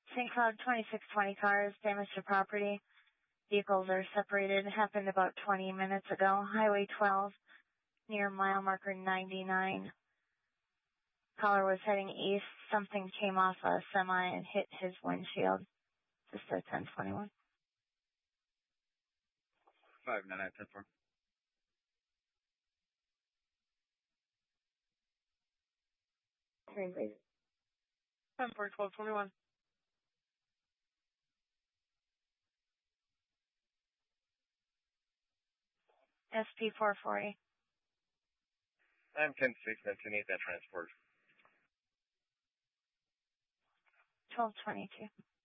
St. Cloud 2620 cars, damage to property. Vehicles are separated. It happened about 20 minutes ago. Highway 12 near mile marker 99. Caller was heading east. Something came off a semi and hit his windshield. Just at 1021. 59910-4. Green, please. 10-4-12-21. SP 440. I'm 10-6, 10-8, that transport. 1222.